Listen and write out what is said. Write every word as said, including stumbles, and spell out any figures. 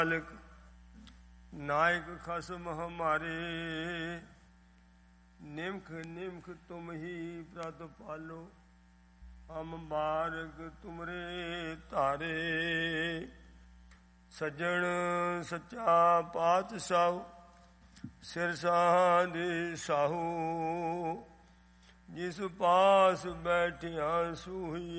ਮਾਲਕ ਨਾਇਕ ਖਸਮ ਹਮਾਰੇ, ਨਿਮਖ ਨਿਮਖ ਤੁਮ ਹੀ ਪ੍ਰਤਪਾਲੋ, ਹਮ ਬਾਰਕ ਤੁਮਰੇ ਧਾਰੇ। ਸੱਜਣ ਸੱਚਾ ਪਾਤਸ਼ਾਹ, ਸਿਰਸਾਂ ਦੇ ਸਾਹੂ, ਜਿਸ ਪਾਸ ਬੈਠਿਆ ਸੂਹੀ